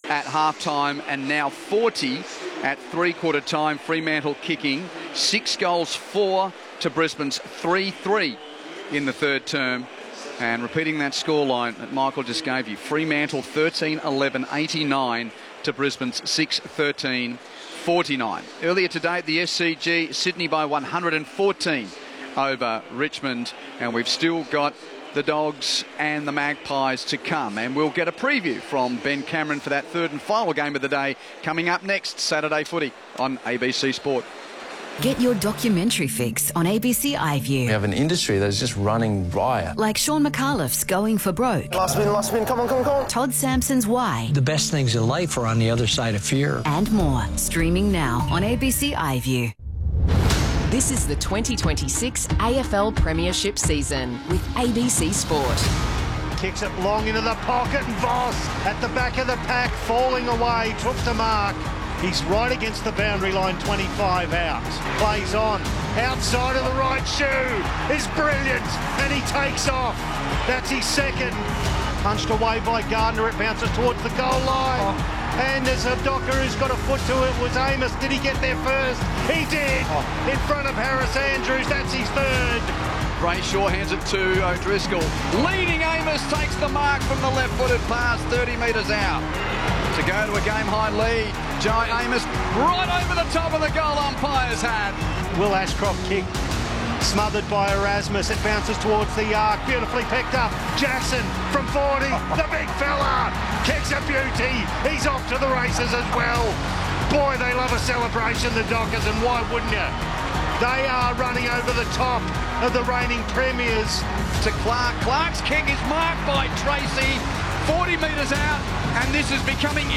at half-time and now 40 at three-quarter time. Fremantle kicking 6 goals, 4 to Brisbane's 3-3 in the third term. And repeating that scoreline that Michael just gave you, Fremantle 13-11-89 to Brisbane's 6-13-49. Earlier today at the SCG, Sydney by 114 over Richmond, and we've still got the Dogs and the Magpies to come, and we'll get a preview from Ben Cameron for that third and final game of the day coming up next Saturday footy on ABC Sport. Get your documentary fix on ABC iView. We have an industry that's just running riot. Like Sean McAuliffe's Going for Broke. Last spin, come on. Todd Sampson's Why. The best things in life are on the other side of fear. And more. Streaming now on ABC iView. This is the 2026 AFL Premiership season with ABC Sport. Kicks it long into the pocket, and Voss at the back of the pack, falling away, took the mark. He's right against the boundary line, 25 out. Plays on, outside of the right shoe is brilliant, and he takes off. That's his second. Punched away by Gardner, it bounces towards the goal line. And there's a Docker who's got a foot to it. Was Amos, did he get there first? He did, in front of Harris Andrews, that's his third. Brayshaw hands it to O'Driscoll. Leading Amos takes the mark from the left-footed pass, 30 metres out. To go to a game-high lead, Joe Amos right over the top of the goal umpire's hat. Will Ashcroft kick, smothered by Erasmus. It bounces towards the arc, beautifully picked up. Jackson from 40, the big fella, kicks a beauty. He's off to the races as well. Boy, they love a celebration, the Dockers, and why wouldn't you? They are running over the top of the reigning premiers. To Clark. Clark's kick is marked by Tracy, 40 metres out, and this is becoming